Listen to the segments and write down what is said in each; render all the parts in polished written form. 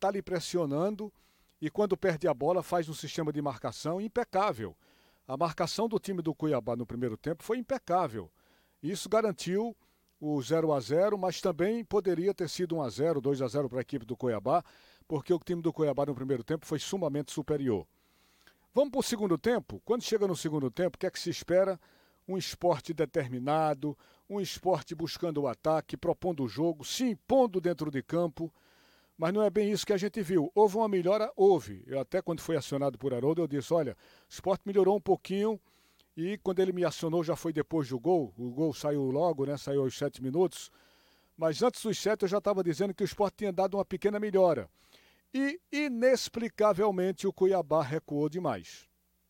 está ali pressionando e quando perde a bola faz um sistema de marcação impecável. A marcação do time do Cuiabá no primeiro tempo foi impecável. Isso garantiu o 0-0, mas também poderia ter sido 1-0, 2-0 para a equipe do Cuiabá, porque o time do Cuiabá no primeiro tempo foi sumamente superior. Vamos para o segundo tempo? Quando chega no segundo tempo, o que é que se espera? Um esporte determinado, um esporte buscando o ataque, propondo o jogo, se impondo dentro de campo, mas não é bem isso que a gente viu. Houve uma melhora? Houve. Eu até quando fui acionado por Haroldo, eu disse, olha, o esporte melhorou um pouquinho e quando ele me acionou já foi depois do gol. O gol saiu logo, né? Saiu aos 7 minutos. Mas antes dos 7 eu já estava dizendo que o esporte tinha dado uma pequena melhora. E, inexplicavelmente, o Cuiabá recuou demais.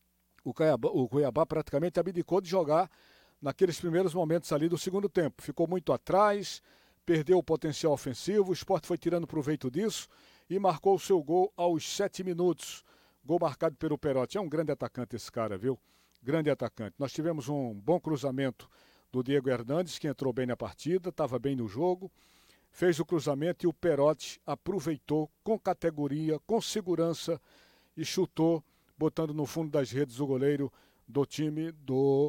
O Cuiabá praticamente abdicou de jogar naqueles primeiros momentos ali do segundo tempo. Ficou muito atrás, perdeu o potencial ofensivo, o Sport foi tirando proveito disso e marcou o seu gol aos 7 minutos. Gol marcado pelo Perotti. É um grande atacante esse cara, viu? Grande atacante. Nós tivemos um bom cruzamento do Diego Hernandes, que entrou bem na partida, estava bem no jogo. Fez o cruzamento e o Perotti aproveitou com categoria, com segurança e chutou, botando no fundo das redes o goleiro do time do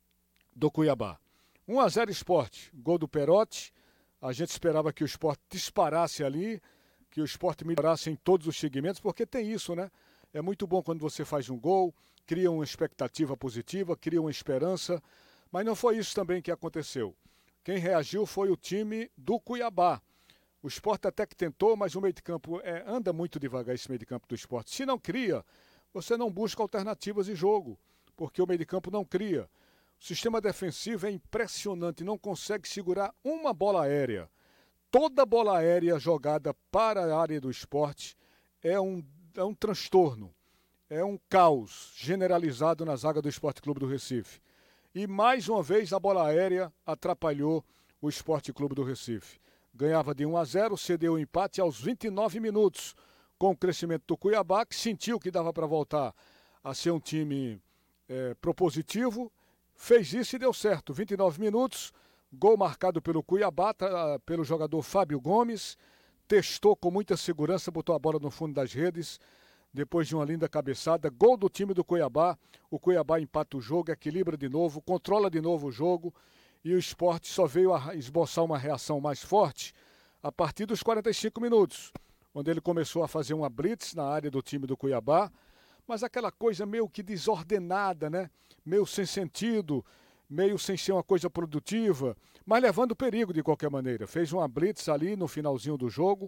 Cuiabá. 1-0 Sport, gol do Perotti. A gente esperava que o Sport disparasse ali, que o Sport melhorasse em todos os segmentos, porque tem isso, né? É muito bom quando você faz um gol, cria uma expectativa positiva, cria uma esperança, mas não foi isso também que aconteceu. Quem reagiu foi o time do Cuiabá. O Sport até que tentou, mas o meio de campo anda muito devagar esse meio de campo do Sport. Se não cria, você não busca alternativas de jogo, porque o meio de campo não cria. O sistema defensivo é impressionante, não consegue segurar uma bola aérea. Toda bola aérea jogada para a área do Sport é um transtorno, é um caos generalizado na zaga do Sport Clube do Recife. E mais uma vez a bola aérea atrapalhou o Sport Clube do Recife. Ganhava de 1-0, cedeu o empate aos 29 minutos, com o crescimento do Cuiabá, que sentiu que dava para voltar a ser um time propositivo, fez isso e deu certo. 29 minutos, gol marcado pelo Cuiabá, pelo jogador Fábio Gomes, testou com muita segurança, botou a bola no fundo das redes, depois de uma linda cabeçada, gol do time do Cuiabá, o Cuiabá empata o jogo, equilibra de novo, controla de novo o jogo, e o Sport só veio a esboçar uma reação mais forte a partir dos 45 minutos, onde ele começou a fazer uma blitz na área do time do Cuiabá, mas aquela coisa meio que desordenada, né? Meio sem sentido, meio sem ser uma coisa produtiva, mas levando perigo de qualquer maneira. Fez uma blitz ali no finalzinho do jogo,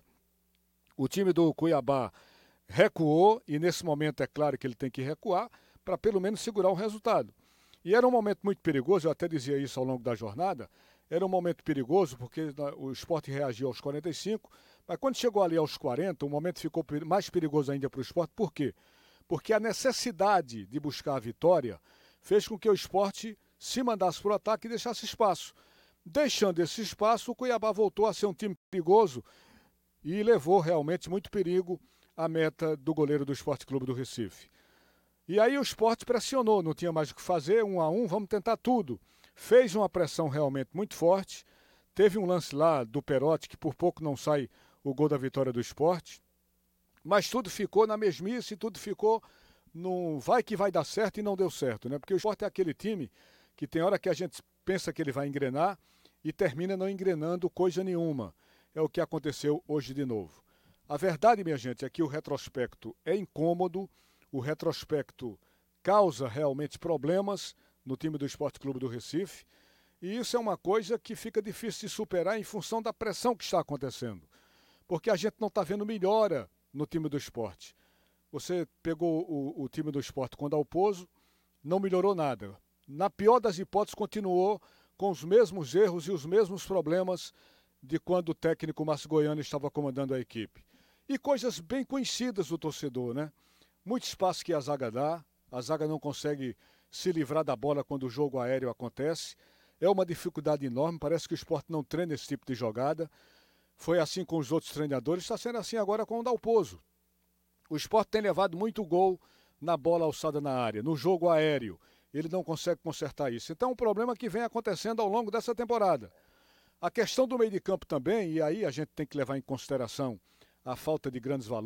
o time do Cuiabá recuou, e nesse momento é claro que ele tem que recuar para pelo menos segurar o resultado. E era um momento muito perigoso, eu até dizia isso ao longo da jornada, era um momento perigoso porque o Sport reagiu aos 45, mas quando chegou ali aos 40, o momento ficou mais perigoso ainda para o Sport. Por quê? Porque a necessidade de buscar a vitória fez com que o Sport se mandasse para o ataque e deixasse espaço. Deixando esse espaço, o Cuiabá voltou a ser um time perigoso e levou realmente muito perigo à meta do goleiro do Sport Clube do Recife. E aí o Sport pressionou, não tinha mais o que fazer, 1-1, vamos tentar tudo. Fez uma pressão realmente muito forte, teve um lance lá do Perotti, que por pouco não sai o gol da vitória do Sport, mas tudo ficou na mesmice, tudo ficou no vai que vai dar certo e não deu certo, né? Porque o Sport é aquele time que tem hora que a gente pensa que ele vai engrenar e termina não engrenando coisa nenhuma. É o que aconteceu hoje de novo. A verdade, minha gente, é que o retrospecto é incômodo, o retrospecto causa realmente problemas no time do Sport Clube do Recife, e isso é uma coisa que fica difícil de superar em função da pressão que está acontecendo, porque a gente não está vendo melhora no time do Sport. Você pegou o time do Sport com o Dalpozo, não melhorou nada. Na pior das hipóteses, continuou com os mesmos erros e os mesmos problemas de quando o técnico Márcio Goiano estava comandando a equipe. E coisas bem conhecidas do torcedor, né? Muito espaço que a zaga não consegue se livrar da bola quando o jogo aéreo acontece. É uma dificuldade enorme, parece que o Sport não treina esse tipo de jogada. Foi assim com os outros treinadores, está sendo assim agora com o Dalpozo. O Sport tem levado muito gol na bola alçada na área, no jogo aéreo. Ele não consegue consertar isso. Então, é um problema que vem acontecendo ao longo dessa temporada. A questão do meio de campo também, e aí a gente tem que levar em consideração a falta de grandes valores.